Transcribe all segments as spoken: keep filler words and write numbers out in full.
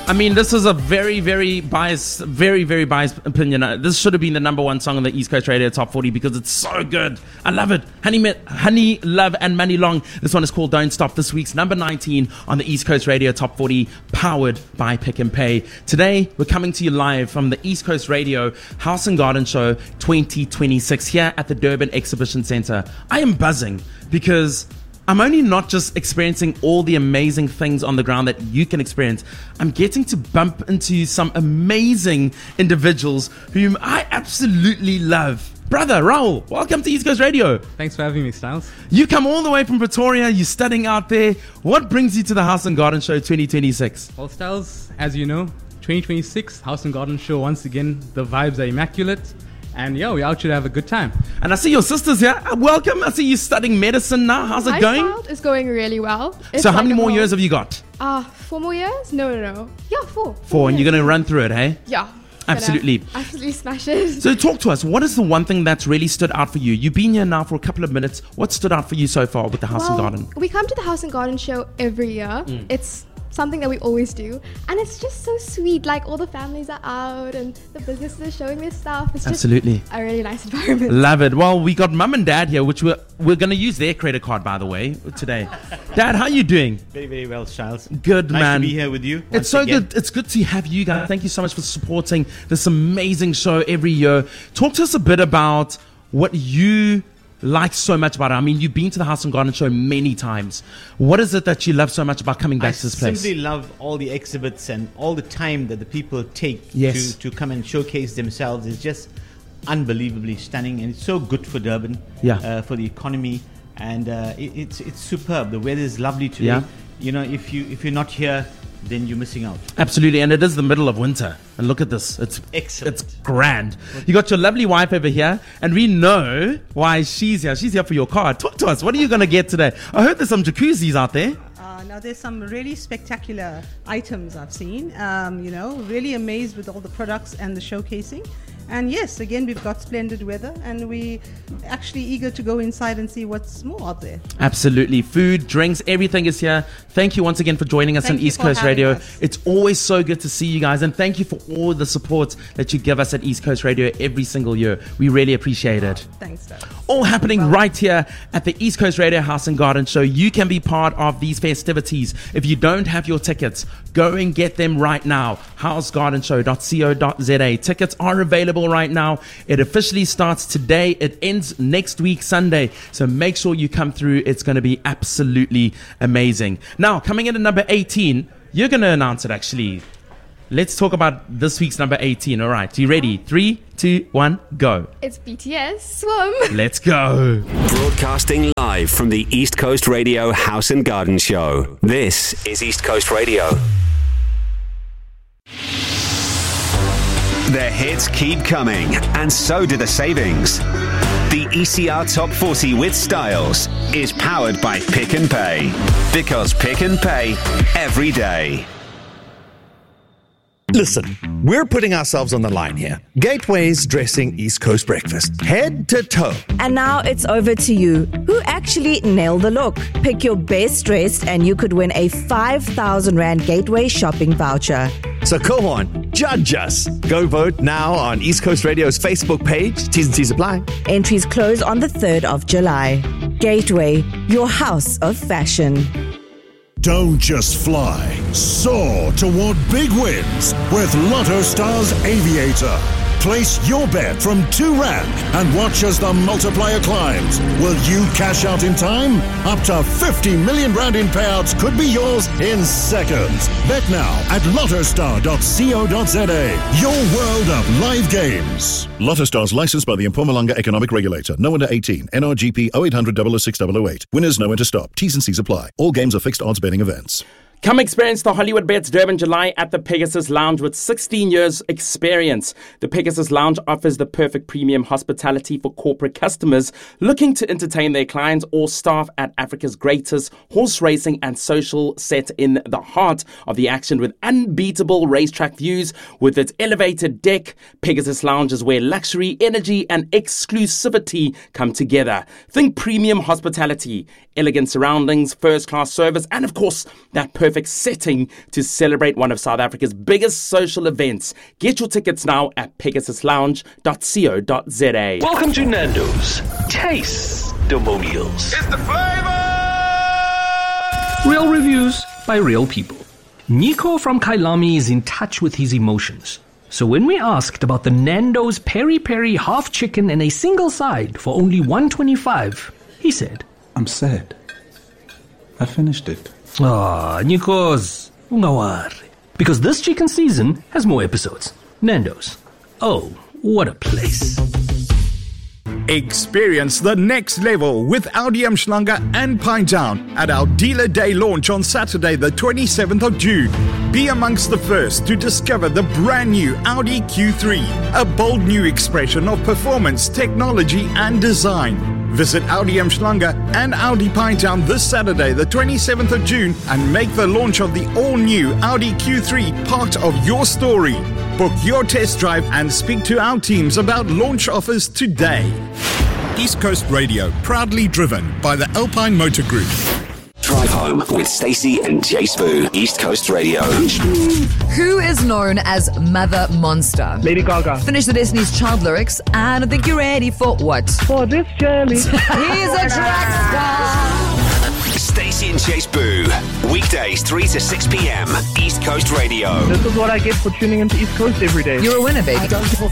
I mean, this is a very, very biased, very, very biased opinion. Uh, This should have been the number one song on the East Coast Radio Top forty because it's so good. I love it. Honey, Ma- Honey, Love, and Money Long. This one is called Don't Stop. This week's number nineteen on the East Coast Radio Top forty, powered by Pick and Pay. Today, we're coming to you live from the East Coast Radio House and Garden Show twenty twenty-six here at the Durban Exhibition Centre. I am buzzing because I'm only not just experiencing all the amazing things on the ground that you can experience. I'm getting to bump into some amazing individuals whom I absolutely love. Brother, Raul, welcome to East Coast Radio. Thanks for having me, Styles. You come all the way from Pretoria, you're studying out there. What brings you to the House and Garden Show twenty twenty-six? Well, Styles, as you know, twenty twenty-six House and Garden Show, once again, the vibes are immaculate. And yeah, we're out here to have a good time. And I see your sisters here. Uh, Welcome. I see you studying medicine now. How's it My going? child is going really well. It's So how like many a more whole- years have you got? Uh, four more years? No, no, no. Yeah, four. Four, and years. you're going to run through it, hey? Yeah. Absolutely. Gonna Absolutely smash it. So talk to us. What is the one thing that's really stood out for you? You've been here now for a couple of minutes. What stood out for you so far with the House well, and Garden? We come to the House and Garden Show every year. Mm. It's something that we always do. And it's just so sweet. Like, all the families are out and the businesses are showing their stuff. It's Absolutely. just a really nice environment. Love it. Well, we got mum and dad here, which we're, we're going to use their credit card, by the way, today. Dad, how you doing? Very, very well, Charles. Good, nice man. to be here with you. It's once so again. good. It's good to have you guys. Thank you so much for supporting this amazing show every year. Talk to us a bit about what you like so much about it. I mean, you've been to the House and Garden Show many times. What is it that you love so much about coming back I to this place? simply love all the exhibits and all the time that the people take Yes. to, to come and showcase themselves. It's just unbelievably stunning, and it's so good for Durban, Yeah. uh, for the economy, and uh, it, it's it's superb. The weather is lovely today. Yeah. You know, if you if you're not here, then you're missing out. Absolutely, and it is the middle of winter. And look at this. It's Excellent. It's grand. You got your lovely wife over here, and we know why she's here. She's here for your car. Talk to us. What are you going to get today? I heard there's some jacuzzis out there. Uh, now, there's some really spectacular items I've seen. Um, you know, really amazed with all the products and the showcasing. And yes, again, we've got splendid weather, and we actually eager to go inside and see what's more out there. Absolutely. Food, drinks, everything is here. Thank you once again for joining us Thank on you East for Coast having Radio. us. It's always so good to see you guys, and thank you for all the support that you give us at East Coast Radio every single year. We really appreciate it. Thanks, Dad. All happening Well- right here at the East Coast Radio House and Garden Show. You can be part of these festivities. If you don't have your tickets, go and get them right now. house garden show dot co dot za. Tickets are available right now. It officially starts today. It ends next week, Sunday. So make sure you come through. It's going to be absolutely amazing. Now, coming in at number eighteen, you're going to announce it actually. Let's talk about this week's number eighteen. All right. You ready? Three, two, one, go. It's B T S, Swim. Let's go. Broadcasting live from the East Coast Radio House and Garden Show. This is East Coast Radio. The hits keep coming, and so do the savings. The E C R Top forty with Styles is powered by Pick and Pay. Because Pick and Pay every day. Listen, we're putting ourselves on the line here. Gateway's dressing East Coast breakfast, head to toe. And now it's over to you. Who actually nailed the look? Pick your best dressed and you could win a five thousand rand Gateway shopping voucher. So go on, judge us. Go vote now on East Coast Radio's Facebook page. T's and C's apply. Entries close on the third of July. Gateway, your house of fashion. Don't just fly, soar toward big wins with Lotto Stars Aviator. Place your bet from two rand and watch as the multiplier climbs. Will you cash out in time? Up to fifty million rand in payouts could be yours in seconds. Bet now at lottostar dot co dot za. Your world of live games. Lotto Stars licensed by the Mpumalanga Economic Regulator. No under eighteen. N R G P oh eight hundred, double oh six, double oh eight. Winners know when to stop. T's and C's apply. All games are fixed odds betting events. Come experience the Hollywood Bets Durban July at the Pegasus Lounge with sixteen years experience. The Pegasus Lounge offers the perfect premium hospitality for corporate customers looking to entertain their clients or staff at Africa's greatest horse racing and social set in the heart of the action with unbeatable racetrack views. With its elevated deck, Pegasus Lounge is where luxury, energy and exclusivity come together. Think premium hospitality, elegant surroundings, first-class service and of course that perfect perfect setting to celebrate one of South Africa's biggest social events. Get your tickets now at pegasus lounge dot co dot za. Welcome to Nando's Taste-Demonials. It's the flavor! Real reviews by real people. Nico from Kailami is in touch with his emotions. So when we asked about the Nando's Peri Peri half chicken and a single side for only one twenty-five, he said, I'm sad. I finished it. Ah, Nikos, ungawari. Because this chicken season has more episodes. Nando's. Oh, what a place. Experience the next level with Audi Umhlanga and Pinetown at our Dealer Day launch on Saturday the twenty-seventh of June. Be amongst the first to discover the brand new Audi Q three, a bold new expression of performance, technology and design. Visit Audi Umhlanga and Audi Pinetown this Saturday the twenty-seventh of June and make the launch of the all-new Audi Q three part of your story. Book your test drive and speak to our teams about launch offers today. East Coast Radio, proudly driven by the Alpine Motor Group. Drive home with Stacey and Jay Spoo, East Coast Radio. Who is known as Mother Monster? Lady Gaga. Finish the Destiny's Child lyrics, and I think you're ready for what? For this journey. He's a track star. Stacey and Jay Spoo, weekdays three to six p.m. East Coast Radio. This is what I get for tuning into East Coast every day. You're a winner, baby.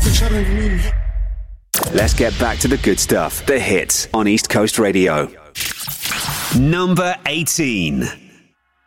Let's get back to the good stuff. The hits on East Coast Radio. Number eighteen.